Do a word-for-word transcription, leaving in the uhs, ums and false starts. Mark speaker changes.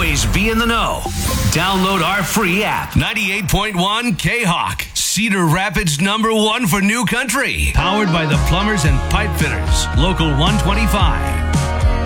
Speaker 1: always be in the know. Download our free app. ninety-eight point one K-Hawk. Cedar Rapids number one for new country. Powered by the Plumbers and Pipe Fitters. Local one twenty-five.